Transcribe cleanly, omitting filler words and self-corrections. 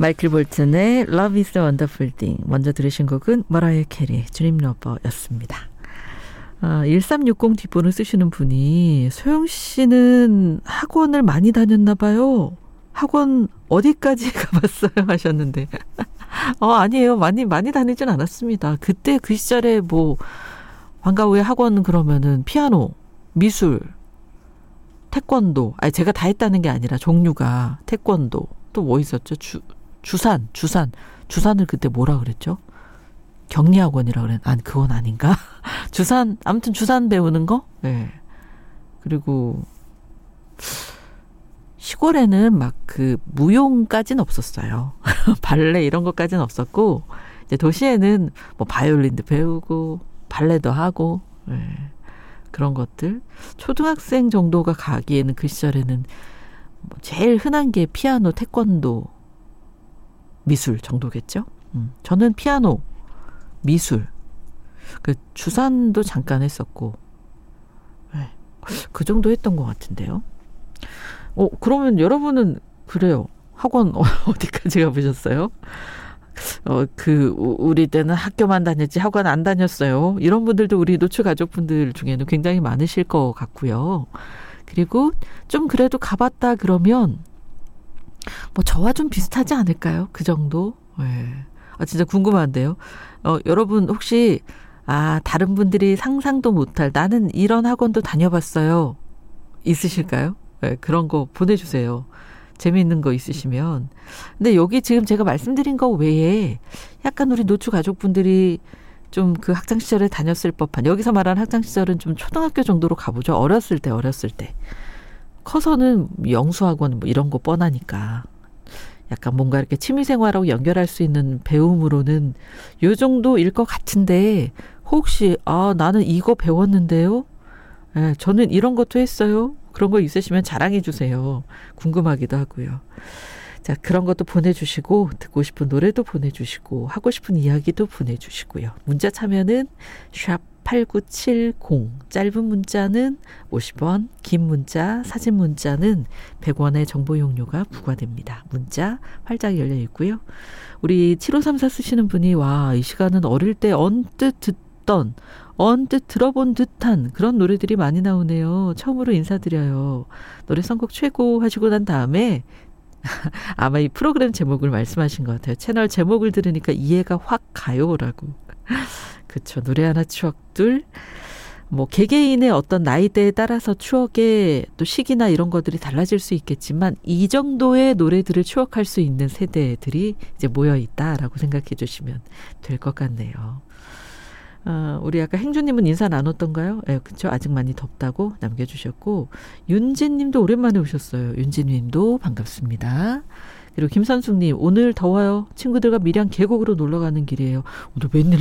마이클 볼튼의 Love is a Wonderful Thing. 먼저 들으신 곡은 머라이어 캐리, 드림 러버였습니다. 1360 뒷번호 쓰시는 분이 소영 씨는 학원을 많이 다녔나 봐요. 학원 어디까지 가봤어요 하셨는데 아니에요. 많이 다니진 않았습니다. 그때 그 시절에 뭐 방과후에 학원 그러면은 피아노, 미술, 태권도. 아니 제가 다 했다는 게 아니라 종류가 태권도 또 뭐 있었죠? 주산을 그때 뭐라 그랬죠? 격리학원이라 그랬. 아니 그건 아닌가? 아무튼 주산 배우는 거. 네. 그리고 시골에는 막 그 무용까지는 없었어요. 발레 이런 것까지는 없었고 이제 도시에는 뭐 바이올린도 배우고 발레도 하고 그런 것들. 초등학생 정도가 가기에는 그 시절에는 뭐 제일 흔한 게 피아노, 태권도, 미술 정도겠죠. 저는 피아노, 미술, 그 주산도 잠깐 했었고 그 정도 했던 것 같은데요. 그러면 여러분은 그래요. 학원 어디까지 가보셨어요? 우리 때는 학교만 다녔지 학원 안 다녔어요. 이런 분들도 우리 노출 가족분들 중에는 굉장히 많으실 것 같고요. 그리고 좀 그래도 가봤다 그러면 뭐 저와 좀 비슷하지 않을까요? 그 정도? 진짜 궁금한데요. 여러분 혹시 다른 분들이 상상도 못할 나는 이런 학원도 다녀봤어요. 있으실까요? 그런 거 보내주세요. 재미있는 거 있으시면. 근데 여기 지금 제가 말씀드린 거 외에 약간 우리 노출 가족분들이 좀 그 학창시절에 다녔을 법한, 여기서 말하는 학창시절은 좀 초등학교 정도로 가보죠. 어렸을 때. 커서는 영수학원 뭐 이런 거 뻔하니까. 약간 뭔가 이렇게 취미생활하고 연결할 수 있는 배움으로는 요 정도일 것 같은데, 혹시, 나는 이거 배웠는데요? 저는 이런 것도 했어요. 그런 거 있으시면 자랑해 주세요. 궁금하기도 하고요. 자, 그런 것도 보내주시고, 듣고 싶은 노래도 보내주시고, 하고 싶은 이야기도 보내주시고요. 문자 참여는 샵8970, 짧은 문자는 50원, 긴 문자, 사진 문자는 100원의 정보 용료가 부과됩니다. 문자 활짝 열려 있고요. 우리 7534 쓰시는 분이 이 시간은 어릴 때 언뜻 들어본 듯한 그런 노래들이 많이 나오네요. 처음으로 인사드려요. 노래 선곡 최고 하시고 난 다음에 아마 이 프로그램 제목을 말씀하신 것 같아요. 채널 제목을 들으니까 이해가 확 가요라고. 그렇죠. 노래 하나 추억들. 뭐 개개인의 어떤 나이대에 따라서 추억의 또 시기나 이런 것들이 달라질 수 있겠지만 이 정도의 노래들을 추억할 수 있는 세대들이 이제 모여 있다라고 생각해 주시면 될 것 같네요. 우리 아까 행주님은 인사 나눴던가요? 그렇죠. 아직 많이 덥다고 남겨주셨고, 윤진님도 오랜만에 오셨어요. 윤진님도 반갑습니다. 그리고 김선숙님, 오늘 더워요. 친구들과 밀양 계곡으로 놀러 가는 길이에요. 오늘 웬일